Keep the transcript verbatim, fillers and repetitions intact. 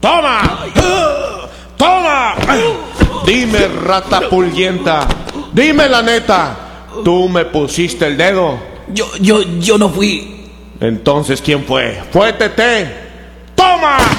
¡Toma! ¡Toma! Dime, rata pulguienta, dime la neta, ¿tú me pusiste el dedo? Yo, yo, yo no fui. Entonces, ¿quién fue? ¡Fue Tete! ¡Toma!